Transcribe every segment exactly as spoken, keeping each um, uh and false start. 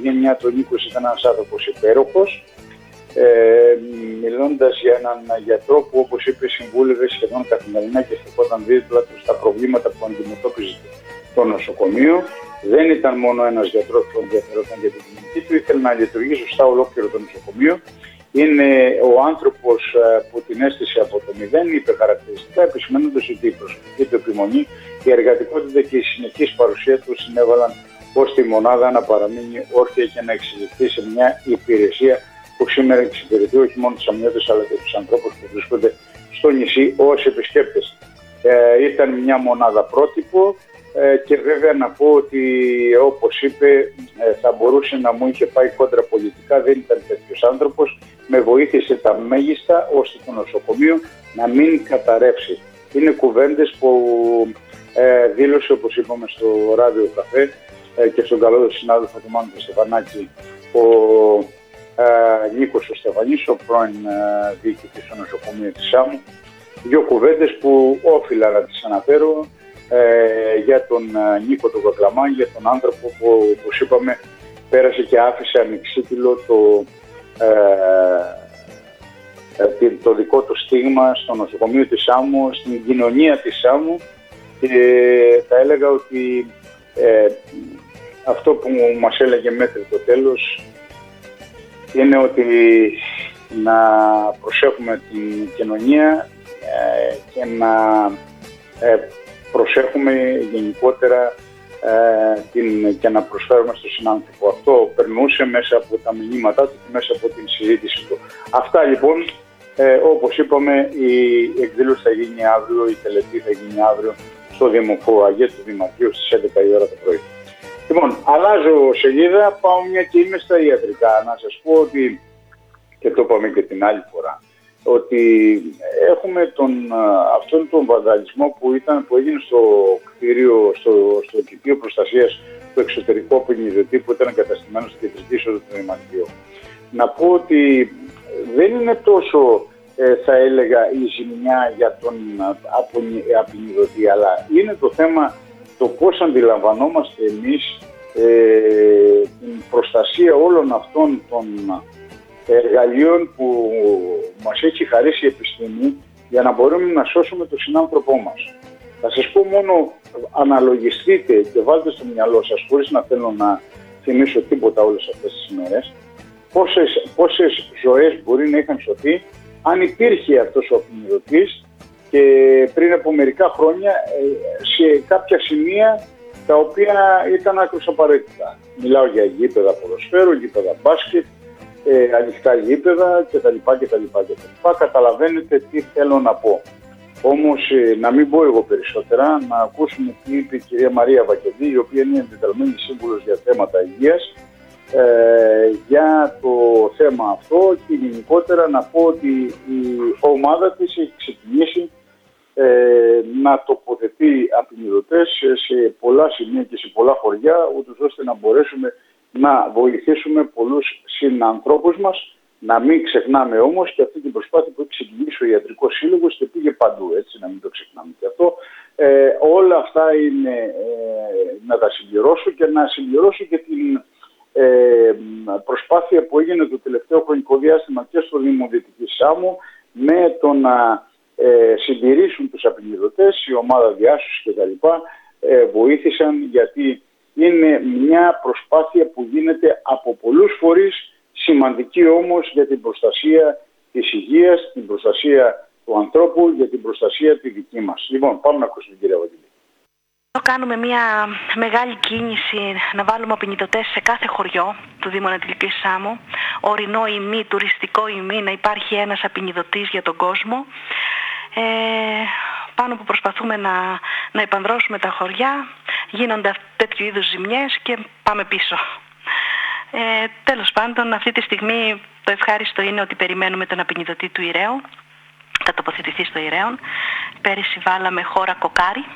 γενιά του Νίκος ήταν ένας άνθρωπος υπέροχος, ε, μιλώντας για έναν γιατρό που, όπως είπε, συμβούλευε σχεδόν καθημερινά και στεκόταν δίπλα του στα προβλήματα που αντιμετώπιζε το νοσοκομείο. Δεν ήταν μόνο ένας γιατρός που ενδιαφερόταν για την κλινική του, ήθελε να λειτουργεί σωστά ολόκληρο το νοσοκομείο. Είναι ο άνθρωπος που την έστησε από το μηδέν, είπε χαρακτηριστικά, επισημαίνοντας ότι η προσωπική του επιμονή, η εργατικότητα και η συνεχής παρουσία του συνέβαλαν ώστε η μονάδα να παραμείνει όρθια και να εξελιχθεί σε μια υπηρεσία που σήμερα εξυπηρετεί όχι μόνο τους αμοιώτες αλλά και τους ανθρώπους που βρίσκονται στο νησί ως επισκέπτες. Ε, ήταν μια μονάδα πρότυπο. Και βέβαια να πω ότι, όπως είπε, θα μπορούσε να μου είχε πάει κόντρα πολιτικά, δεν ήταν τέτοιος άνθρωπος, με βοήθησε τα μέγιστα ώστε το νοσοκομείο να μην καταρρεύσει. Είναι κουβέντες που ε, δήλωσε, όπως είπαμε, στο ράδιο καφέ ε, και στον καλό συνάδελφο του Μάνου Στεφανάκη, ο ε, Νίκος ο Στεφανής, ο πρώην ε, διοικητής του νοσοκομείου της Σάμου. Δύο κουβέντες που όφιλα να τις αναφέρω. Ε, για τον ε, Νίκο τον Κακλαμά, για τον άνθρωπο που, όπως είπαμε, πέρασε και άφησε ανεξίτηλο το, ε, ε, το δικό του στίγμα στο νοσοκομείο της Σάμου, στην κοινωνία της Σάμου, και θα έλεγα ότι ε, αυτό που μας έλεγε μέχρι το τέλος είναι ότι να προσέχουμε την κοινωνία ε, και να ε, προσέχουμε γενικότερα ε, την, και να προσφέρουμε στον συνάνθρωπο. Αυτό περνούσε μέσα από τα μηνύματά του και μέσα από την συζήτηση του. Αυτά λοιπόν, ε, όπως είπαμε, η εκδήλωση θα γίνει αύριο, η τελετή θα γίνει αύριο στο Δημοφοαγέ του Δημαρχείου στις έντεκα η ώρα το πρωί. Λοιπόν, αλλάζω σελίδα, πάω μια και είμαι στα ιατρικά. Να σας πω ότι, και το είπαμε και την άλλη φορά, ότι έχουμε τον, αυτόν τον βανδαλισμό που, ήταν, που έγινε στο κτίριο, στο, στο Κηπείο Προστασίας του εξωτερικού απεινιδωτή που ήταν εγκαταστημένο στην κεντρική είσοδο του Δημαρχείου. Να πω ότι δεν είναι τόσο, ε, θα έλεγα, η ζημιά για τον απεινιδωτή, αλλά είναι το θέμα το πώς αντιλαμβανόμαστε εμείς ε, την προστασία όλων αυτών των εργαλείων που μας έχει χαρίσει η επιστήμη για να μπορούμε να σώσουμε τον συνάνθρωπό μας. Θα σας πω μόνο, αναλογιστείτε και βάλτε στο μυαλό σας, χωρίς να θέλω να θυμίσω τίποτα όλες αυτές τις ημέρες, πόσες, πόσες ζωές μπορεί να είχαν σωθεί αν υπήρχε αυτός ο απεινιδωτής και πριν από μερικά χρόνια σε κάποια σημεία τα οποία ήταν άκρως απαραίτητα. Μιλάω για γήπεδα ποδοσφαίρου, γήπεδα μπάσκετ, Ε, ανοιχτά γήπεδα κτλ. κτλ, κτλ. Καταλαβαίνετε τι θέλω να πω. Όμως ε, να μην πω εγώ περισσότερα, να ακούσουμε τι είπε η κυρία Μαρία Βακεντή, η οποία είναι εντεταλμένη σύμβουλος για θέματα υγείας, ε, για το θέμα αυτό, και γενικότερα να πω ότι η ομάδα της έχει ξεκινήσει ε, να τοποθετεί απεινιδωτές σε πολλά σημεία και σε πολλά χωριά, ούτως ώστε να μπορέσουμε να βοηθήσουμε πολλούς συνανθρώπους μας. Να μην ξεχνάμε όμως και αυτή την προσπάθεια που έχει ξεκινήσει ο Ιατρικός Σύλλογος και πήγε παντού, έτσι, να μην το ξεχνάμε και αυτό. Ε, όλα αυτά είναι ε, να τα συμπληρώσω και να συμπληρώσω και την ε, προσπάθεια που έγινε το τελευταίο χρονικό διάστημα και στο Δήμο Δυτικής Σάμου με το να ε, συντηρήσουν τους απεινιδωτές, η ομάδα διάσωσης κτλ. Ε, βοήθησαν, γιατί είναι μια προσπάθεια που γίνεται από πολλούς φορείς, σημαντική όμως για την προστασία της υγείας, την προστασία του ανθρώπου, για την προστασία τη δική μας. Λοιπόν, πάμε να ακούσουμε την κυρία Βαγγελή. Κάνουμε μια μεγάλη κίνηση να βάλουμε απεινιδωτές σε κάθε χωριό του Δήμου Ανατολικής Σάμου, ορεινό ή μη, τουριστικό ή μη, να υπάρχει ένας απεινιδωτής για τον κόσμο. Ε, πάνω που προσπαθούμε να, να επανδρώσουμε τα χωριά, γίνονται τέτοιου είδους ζημιές και πάμε πίσω. Ε, τέλος πάντων, αυτή τη στιγμή το ευχάριστο είναι ότι περιμένουμε τον απεινιδωτή του Ηρέου, θα τοποθετηθεί στο Ηρέον. Πέρυσι βάλαμε χώρα Κοκάρι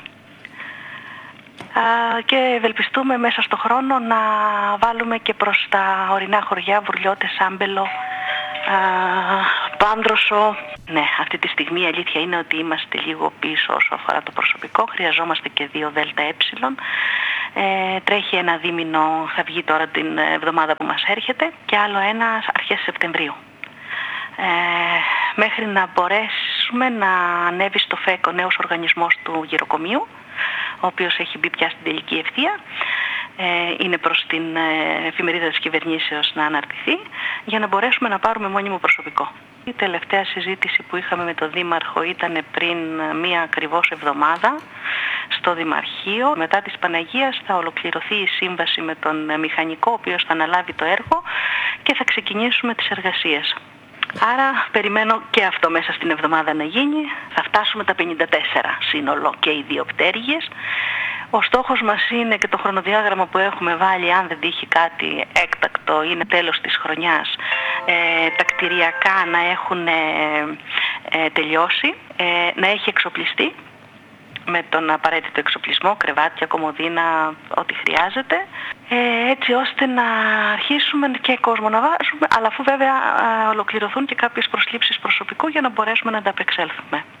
α, και ευελπιστούμε μέσα στο χρόνο να βάλουμε και προς τα ορεινά χωριά, Βουρλιώτες, Άμπελο, α, Απάνδρωσο, ναι, αυτή τη στιγμή η αλήθεια είναι ότι είμαστε λίγο πίσω όσο αφορά το προσωπικό. Χρειαζόμαστε και δύο ΔΕΛΤΑ Ε. Ε, τρέχει ένα δίμηνο, θα βγει τώρα την εβδομάδα που μας έρχεται, και άλλο ένα αρχές Σεπτεμβρίου. Ε, μέχρι να μπορέσουμε να ανέβει στο ΦΕΚ ο νέος οργανισμός του γυροκομείου, ο οποίος έχει μπει πια στην τελική ευθεία. Ε, είναι προς την εφημερίδα της κυβερνήσεως να αναρτηθεί, για να μπορέσουμε να πάρουμε μόνιμο προσωπικό. Η τελευταία συζήτηση που είχαμε με τον Δήμαρχο ήταν πριν μία ακριβώς εβδομάδα στο Δημαρχείο. Μετά της Παναγίας θα ολοκληρωθεί η σύμβαση με τον μηχανικό, ο οποίος θα αναλάβει το έργο, και θα ξεκινήσουμε τις εργασίες. Άρα περιμένω και αυτό μέσα στην εβδομάδα να γίνει. Θα φτάσουμε τα πενήντα τέσσερα σύνολο και οι δύο πτέρυγες. Ο στόχος μας είναι, και το χρονοδιάγραμμα που έχουμε βάλει, αν δεν τύχει κάτι έκτακτο, είναι τέλος της χρονιάς, ε, τα κτηριακά να έχουν ε, ε, τελειώσει, ε, να έχει εξοπλιστεί με τον απαραίτητο εξοπλισμό, κρεβάτια, κομμωδίνα, ό,τι χρειάζεται, ε, έτσι ώστε να αρχίσουμε και κόσμο να βάζουμε, αλλά αφού βέβαια ε, ολοκληρωθούν και κάποιες προσλήψεις προσωπικού για να μπορέσουμε να ανταπεξέλθουμε.